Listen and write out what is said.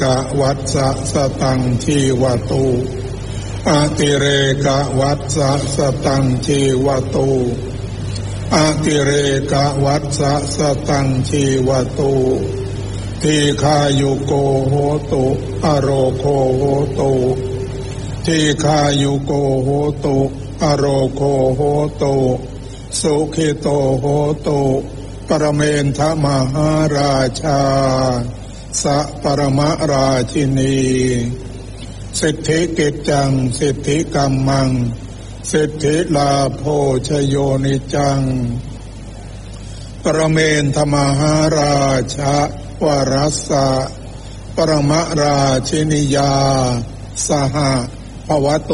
กะวัตสะสตังชีวตุอติเรกะวัตสะสตังชีวตุอติเรกะวัตสะสตังชีวตุทีฆายุโกโหตุอโรโคโหตุทีฆายุโกโหตุอโรโคโหตุสุขิโตโหตุปรเมนทมหาราชาสัปรมราชินีสิทธิกิจจังสิทธิกัมมังสิทธิลาโภชโยนิจังปรเมนทมหาราชาวรัสสะปรมราชินียาสหภวตุ